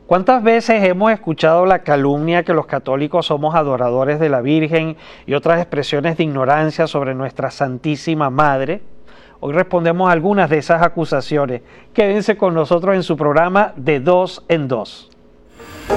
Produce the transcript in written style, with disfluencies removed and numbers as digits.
¿Cuántas veces hemos escuchado la calumnia que los católicos somos adoradores de la Virgen y otras expresiones de ignorancia sobre nuestra Santísima Madre? Hoy respondemos a algunas de esas acusaciones. Quédense con nosotros en su programa De Dos en Dos.